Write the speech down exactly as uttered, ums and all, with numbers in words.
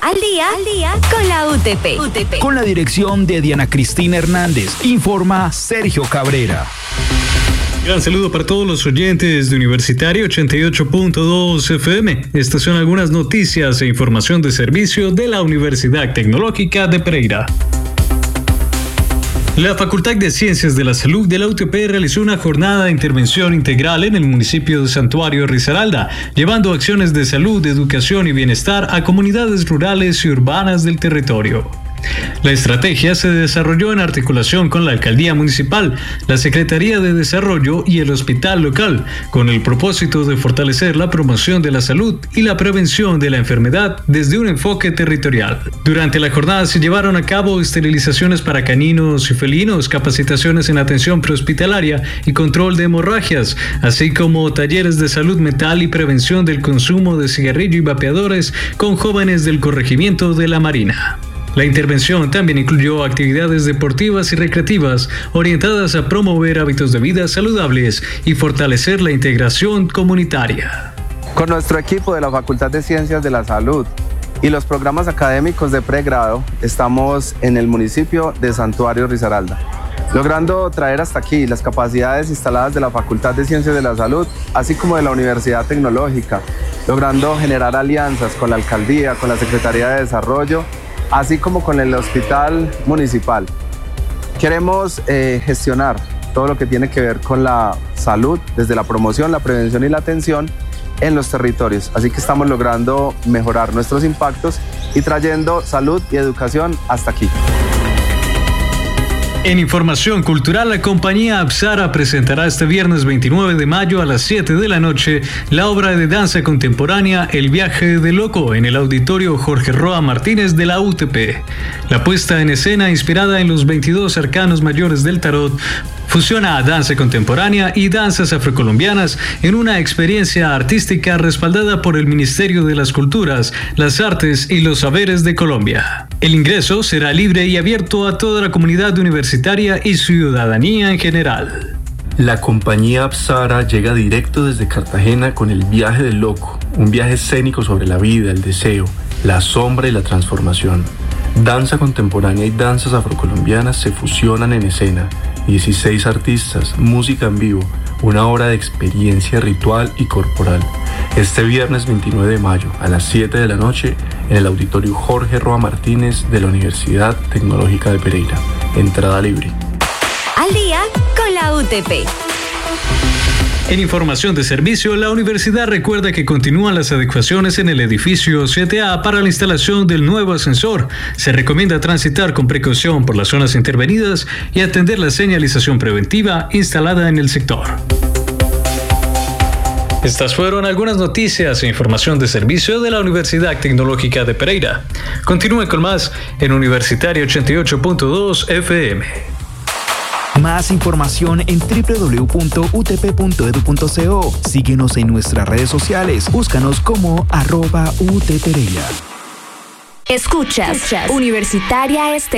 Al día, al día con la U T P. U T P. Con la dirección de Diana Cristina Hernández, informa Sergio Cabrera. Gran saludo para todos los oyentes de Universitario ochenta y ocho punto dos F M. Estas son algunas noticias e información de servicio de la Universidad Tecnológica de Pereira. La Facultad de Ciencias de la Salud de la U T P realizó una jornada de intervención integral en el municipio de Santuario Risaralda, llevando acciones de salud, educación y bienestar a comunidades rurales y urbanas del territorio. La estrategia se desarrolló en articulación con la Alcaldía Municipal, la Secretaría de Desarrollo y el Hospital Local, con el propósito de fortalecer la promoción de la salud y la prevención de la enfermedad desde un enfoque territorial. Durante la jornada se llevaron a cabo esterilizaciones para caninos y felinos, capacitaciones en atención prehospitalaria y control de hemorragias, así como talleres de salud mental y prevención del consumo de cigarrillo y vapeadores con jóvenes del corregimiento de la Marina. La intervención también incluyó actividades deportivas y recreativas orientadas a promover hábitos de vida saludables y fortalecer la integración comunitaria. Con nuestro equipo de la Facultad de Ciencias de la Salud y los programas académicos de pregrado, estamos en el municipio de Santuario Risaralda, logrando traer hasta aquí las capacidades instaladas de la Facultad de Ciencias de la Salud, así como de la Universidad Tecnológica, logrando generar alianzas con la Alcaldía, con la Secretaría de Desarrollo, así como con el Hospital Municipal. Queremos eh, gestionar todo lo que tiene que ver con la salud, desde la promoción, la prevención y la atención en los territorios. Así que estamos logrando mejorar nuestros impactos y trayendo salud y educación hasta aquí. En información cultural, la compañía Apsara presentará este viernes veintinueve de mayo a las siete de la noche la obra de danza contemporánea El viaje de loco en el auditorio Jorge Roa Martínez de la U T P. La puesta en escena, inspirada en los veintidós arcanos mayores del tarot, fusiona danza contemporánea y danzas afrocolombianas en una experiencia artística respaldada por el Ministerio de las Culturas, las Artes y los Saberes de Colombia. El ingreso será libre y abierto a toda la comunidad universitaria y ciudadanía en general. La compañía Apsara llega directo desde Cartagena con El viaje del loco, un viaje escénico sobre la vida, el deseo, la sombra y la transformación. Danza contemporánea y danzas afrocolombianas se fusionan en escena. dieciséis artistas, música en vivo, una hora de experiencia ritual y corporal. Este viernes veintinueve de mayo a las siete de la noche en el auditorio Jorge Roa Martínez de la Universidad Tecnológica de Pereira. Entrada libre. Al día con la U T P. En información de servicio, la universidad recuerda que continúan las adecuaciones en el edificio siete A para la instalación del nuevo ascensor. Se recomienda transitar con precaución por las zonas intervenidas y atender la señalización preventiva instalada en el sector. Estas fueron algunas noticias e información de servicio de la Universidad Tecnológica de Pereira. Continúe con más en Universitario ochenta y ocho punto dos F M. Más información en doble u doble u doble u punto u t p punto e d u punto co. Síguenos en nuestras redes sociales. Búscanos como arroba U T Pereira. Escuchas, Escuchas. Universitaria Este.